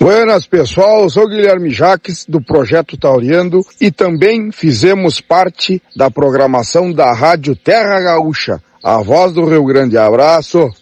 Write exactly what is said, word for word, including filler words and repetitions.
Buenas, pessoal, eu sou o Guilherme Jaques, do Projeto Tauriando, e também fizemos parte da programação da Rádio Terra Gaúcha, a voz do Rio Grande. Abraço!